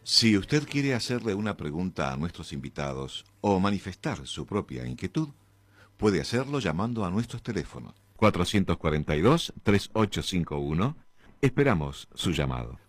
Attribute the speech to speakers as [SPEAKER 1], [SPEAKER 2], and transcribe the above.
[SPEAKER 1] Si usted quiere hacerle una pregunta a nuestros invitados o manifestar su propia inquietud, puede hacerlo llamando a nuestros teléfonos 442-3851. Esperamos su llamado.